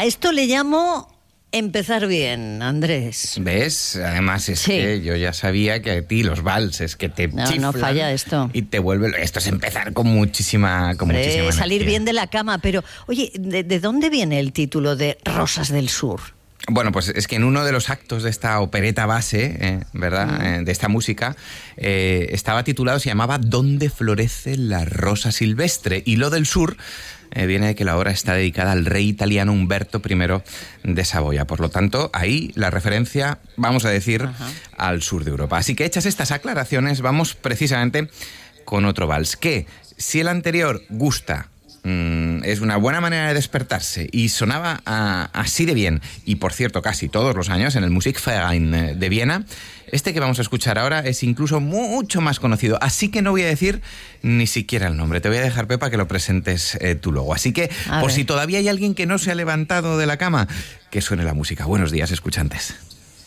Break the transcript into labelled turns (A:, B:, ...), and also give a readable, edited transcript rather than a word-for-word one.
A: A esto le llamo empezar bien, Andrés.
B: ¿Ves? Además es que yo ya sabía que a ti los valses que te chiflan...
A: No falla esto.
B: Y te vuelve... Esto es empezar con muchísima energía.
A: Salir bien de la cama. Pero, oye, ¿de dónde viene el título de Rosas del Sur?
B: Bueno, pues es que en uno de los actos de esta opereta base, ¿verdad?, de esta música, estaba titulado, se llamaba ¿Dónde florece la rosa silvestre? Y lo del sur viene de que la obra está dedicada al rey italiano Humberto I de Saboya. Por lo tanto, ahí la referencia, vamos a decir, al sur de Europa. Así que hechas estas aclaraciones, vamos precisamente con otro vals, que si el anterior gusta... es una buena manera de despertarse y sonaba así de bien, y por cierto casi todos los años en el Musikverein de Viena. Este que vamos a escuchar ahora es incluso mucho más conocido, así que no voy a decir ni siquiera el nombre, te voy a dejar, Pepa, que lo presentes tú luego. Así que por si todavía hay alguien que no se ha levantado de la cama, que suene la música. Buenos días, escuchantes.